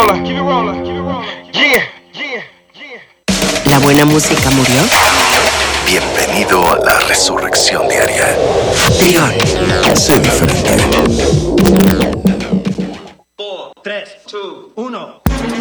¿La buena música murió? Bienvenido a la resurrección diaria. Trión. Sé diferente.